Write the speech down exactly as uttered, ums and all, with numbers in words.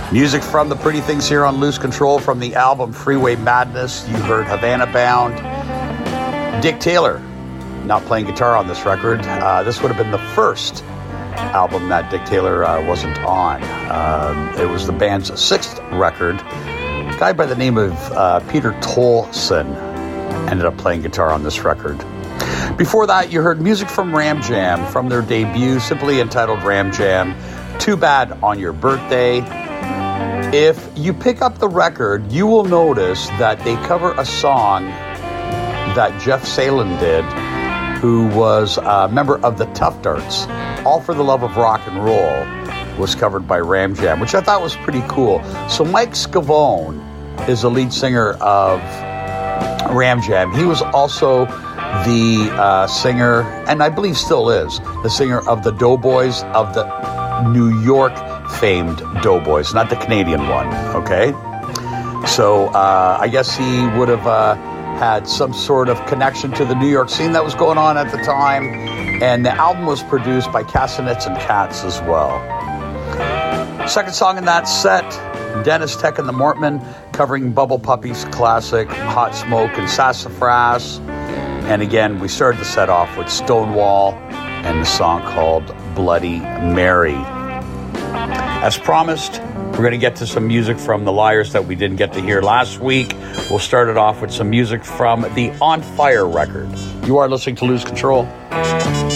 Music from the Pretty Things here on Loose Control from the album Freeway Madness. You heard Havana Bound. Dick Taylor, not playing guitar on this record. Uh, this would have been the first album that Dick Taylor uh, wasn't on. Uh, it was the band's sixth record. A guy by the name of uh, Peter Tolson ended up playing guitar on this record. Before that, you heard music from Ram Jam from their debut, simply entitled Ram Jam, Too Bad on Your Birthday. If you pick up the record, you will notice that they cover a song that Jeff Salin did, who was a member of the Tough Darts. All for the Love of Rock and Roll was covered by Ram Jam, which I thought was pretty cool. So Mike Scavone is the lead singer of Ram Jam. He was also the uh, singer, and I believe still is, the singer of the Doughboys, of the New York famed Doughboys, not the Canadian one, okay? So uh, I guess he would have uh, had some sort of connection to the New York scene that was going on at the time, and the album was produced by Castanets and Cats as well. Second song in that set, Dennis Tech and the Mortmen covering Bubble Puppy's classic Hot Smoke and Sassafras. And again, we started the set off with Stonewall and the song called Bloody Mary. As promised, we're going to get to some music from the Liars that we didn't get to hear last week. We'll start it off with some music from the On Fire record. You are listening to Lose Control.